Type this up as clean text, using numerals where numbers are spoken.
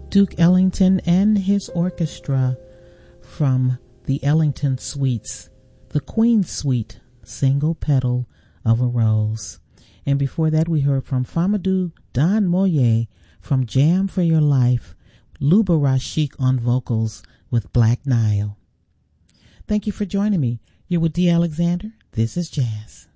Duke Ellington and his orchestra from the Ellington Suites, the Queen's Suite, Single Petal of a Rose. And before that we heard from Famoudou Don Moye from Jam for Your Life, Luba Rashik on vocals with Black Nile. Thank you for joining me. You're with D. Alexander. This is Jazz.